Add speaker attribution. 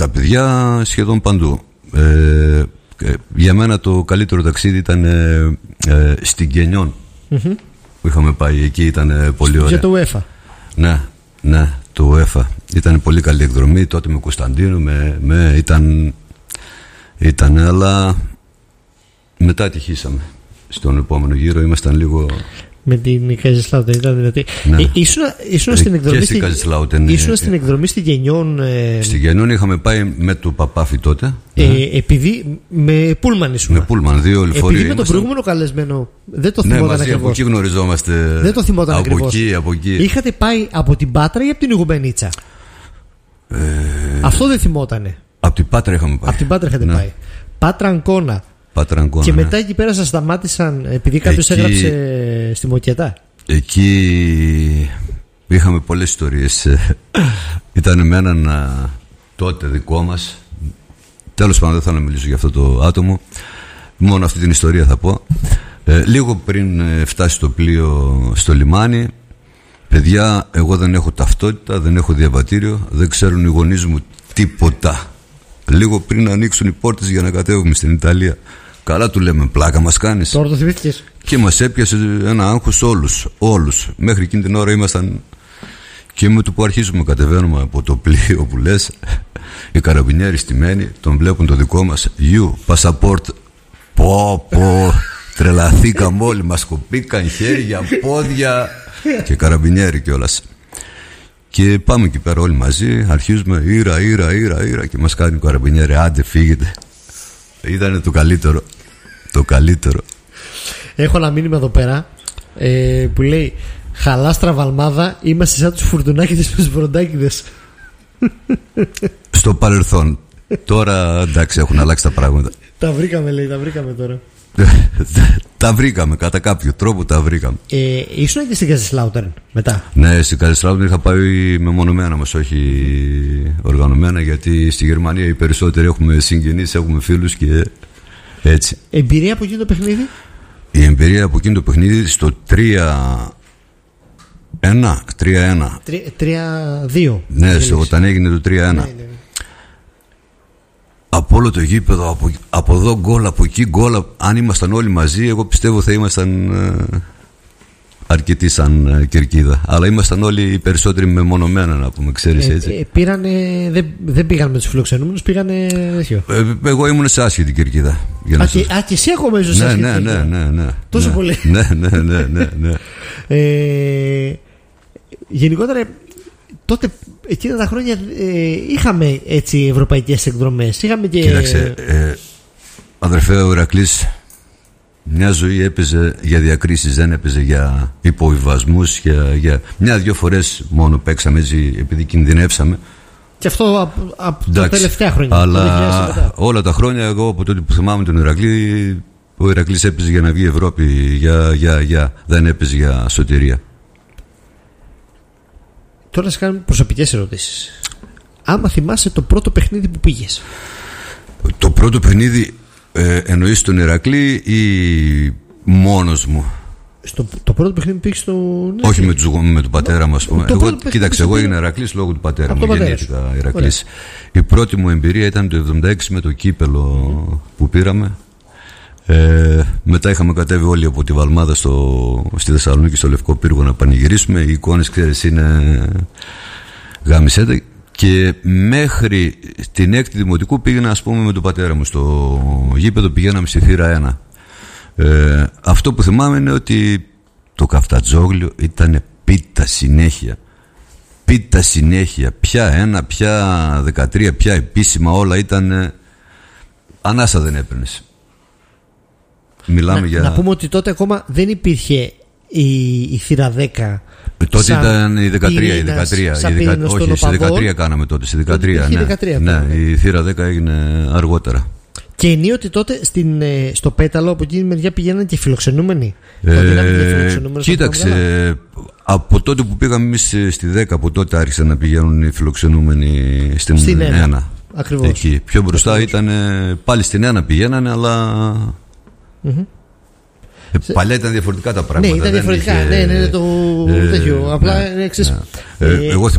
Speaker 1: τα παιδιά σχεδόν παντού. Για μένα το καλύτερο ταξίδι ήταν στην Κενιόν που είχαμε πάει. Εκεί ήταν πολύ ωραία.
Speaker 2: Για το UEFA.
Speaker 1: Ναι, το UEFA. Ήταν πολύ καλή εκδρομή. Τότε με Κωνσταντίνου ήταν, αλλά μετά ατυχήσαμε. Στον επόμενο γύρο ήμασταν λίγο...
Speaker 2: Με την Καζισλάουτεν ήταν δηλαδή.
Speaker 1: Ναι.
Speaker 2: Ήσουν στην εκδρομή.
Speaker 1: Και στην Καζισλάουτεν.
Speaker 2: Ήσουν στην εκδρομή στην Γενιόν.
Speaker 1: Στην Γενιόν είχαμε πάει με το Παπάφι τότε.
Speaker 2: Επειδή με πούλμαν ήσουν.
Speaker 1: Με πούλμαν, 2 λεωφορεία.
Speaker 2: Επειδή με τον προηγούμενο καλεσμένο δεν το θυμόταν ακριβώς.
Speaker 1: Από εκεί γνωριζόμαστε.
Speaker 2: Δεν το θυμόταν ακριβώς.
Speaker 1: Από εκεί.
Speaker 2: Είχατε πάει από την Πάτρα ή από την Ιγουμενίτσα? Αυτό δεν θυμότανε.
Speaker 1: Από την Πάτρα είχαμε πάει.
Speaker 2: Από την Πάτρα είχατε πάει. Πάτρα Αγκώνα. Και μετά εκεί πέρα σας σταμάτησαν επειδή κάποιος έγραψε στη Μοκετά.
Speaker 1: Εκεί είχαμε πολλές ιστορίες. Ήταν με έναν τότε δικό μας. Τέλος πάντων, δεν θέλω να μιλήσω για αυτό το άτομο. Μόνο αυτή την ιστορία θα πω. Λίγο πριν φτάσει το πλοίο στο λιμάνι, παιδιά, εγώ δεν έχω ταυτότητα, δεν έχω διαβατήριο, δεν ξέρουν οι γονείς μου τίποτα. Λίγο πριν ανοίξουν οι πόρτες για να κατέβουμε στην Ιταλία. Καλά, του λέμε, πλάκα μας κάνεις?
Speaker 2: Τώρα το θυμήθηκες?
Speaker 1: Και μας έπιασε ένα άγχος όλους. Μέχρι εκείνη την ώρα ήμασταν. Και με το που αρχίζουμε κατεβαίνουμε από το πλοίο που λες, οι καραμπινιέροι στημένοι, τον βλέπουν το δικό μας. Passport. Πω, τρελαθήκαμε όλοι, μας κοπήκαν χέρια, πόδια και καραμπινιέροι κιόλας. Και πάμε εκεί πέρα όλοι μαζί, αρχίζουμε ήρα και μας κάνει ο καραμπινιέρη, άντε φύγετε. Ήτανε το καλύτερο.
Speaker 2: Έχω ένα μήνυμα εδώ πέρα που λέει: χαλάστρα Βαλμάδα, είμαστε σαν τους φουρτουνάκηδες με τους βροντάκηδες.
Speaker 1: Στο παρελθόν. Τώρα εντάξει, έχουν αλλάξει τα πράγματα.
Speaker 2: Τα βρήκαμε τώρα.
Speaker 1: Τα βρήκαμε, κατά κάποιο τρόπο τα βρήκαμε.
Speaker 2: Ήσουν και στην Καζισλάουτεν μετά?
Speaker 1: Ναι, στην Καζισλάουτεν είχα πάει μεμονωμένα μας, όχι οργανωμένα, γιατί στη Γερμανία οι περισσότεροι έχουμε συγγενείς, έχουμε φίλους και έτσι.
Speaker 2: Εμπειρία από εκείνο το παιχνίδι?
Speaker 1: Η εμπειρία από εκείνο το παιχνίδι στο 3-1.
Speaker 2: 3-2.
Speaker 1: Ναι, όταν έγινε το 3-1. Ναι. Από όλο το γήπεδο, από εδώ γκολ, από εκεί γκολ. Αν ήμασταν όλοι μαζί, εγώ πιστεύω θα ήμασταν αρκετοί σαν κερκίδα. Αλλά ήμασταν όλοι οι περισσότεροι μεμονωμένα, να πούμε, ξέρεις έτσι.
Speaker 2: Δεν πήγαν με τους φιλοξενούμενους, πήγανε.
Speaker 1: Εγώ ήμουν σε άσχετη κερκίδα.
Speaker 2: Και εσύ ακόμα ήσουν σε άσχετη κερκίδα?
Speaker 1: Ναι.
Speaker 2: Τόσο πολύ.
Speaker 1: Ναι.
Speaker 2: Γενικότερα, τότε εκείνα τα χρόνια είχαμε έτσι ευρωπαϊκές εκδρομές.
Speaker 1: Κοίταξε, αδερφέ, ο Ηρακλής μια ζωή έπαιζε για διακρίσεις, δεν έπαιζε για υποβιβασμούς. Μια-δυο φορές μόνο παίξαμε έτσι επειδή κινδυνεύσαμε. Και αυτό
Speaker 2: από τα τελευταία χρόνια.
Speaker 1: Αλλά όλα τα χρόνια, εγώ από τότε που θυμάμαι τον Ηρακλή, ο Ηρακλής έπαιζε για να βγει Ευρώπη, δεν έπαιζε για σωτηρία.
Speaker 2: Τώρα να κάνουμε προσωπικές ερωτήσεις. Άμα θυμάσαι το πρώτο παιχνίδι που πήγες?
Speaker 1: Το πρώτο παιχνίδι εννοείς τον Ηρακλή ή μόνος μου?
Speaker 2: Το πρώτο παιχνίδι που πήγες στο...
Speaker 1: Όχι με τον πατέρα μου, ας πούμε. Κοίταξε, εγώ έγινα Ηρακλής λόγω του πατέρα μου. Γεννήθηκα Ηρακλής. Η πρώτη μου εμπειρία ήταν το 1976 με το κύπελο που πήραμε. Μετά είχαμε κατέβει όλοι από τη Βαλμάδα στη Θεσσαλονίκη, στο Λευκό Πύργο, να πανηγυρίσουμε. Οι εικόνες, ξέρεις, είναι γάμισέτα. Και μέχρι την 6η Δημοτικού πήγαινα, ας πούμε, με τον πατέρα μου στο γήπεδο, πηγαίναμε στη θύρα 1. Αυτό που θυμάμαι είναι ότι το καφτατζόγλιο ήταν πίτα συνέχεια. Πια 1, πια 13, πια επίσημα, όλα ήταν. Ανάσα δεν έπαιρνες.
Speaker 2: Να πούμε ότι τότε ακόμα δεν υπήρχε η θύρα 10.
Speaker 1: Τότε ήταν η 13. Όχι, στη 13 κάναμε τότε. Στη 13, ναι. Η θύρα 10 έγινε αργότερα.
Speaker 2: Και ενίοτε τότε στο Πέταλο από εκείνη τη μεριά πηγαίναν και φιλοξενούμενοι.
Speaker 1: Κοίταξε, από τότε που πήγαμε εμείς στη 10, από τότε άρχισαν να πηγαίνουν οι φιλοξενούμενοι στην 1.
Speaker 2: Ακριβώς.
Speaker 1: Εκεί. Πιο μπροστά ήταν πάλι στην 1 πηγαίνανε, αλλά. Παλιά ήταν διαφορετικά τα πράγματα.
Speaker 2: Ναι, ήταν διαφορετικά. Ναι, το τέτοιο. Απλά
Speaker 1: εγώ